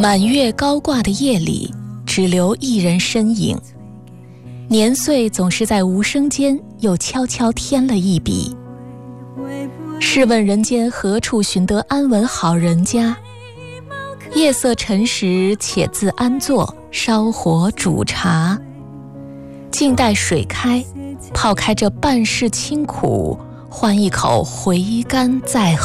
满月高挂的夜里，只留一人身影。年岁总是在无声间又悄悄添了一笔。试问人间何处寻得安稳好人家？夜色沉时，且自安坐，烧火煮茶。静待水开，泡开这半世清苦，换一口回甘在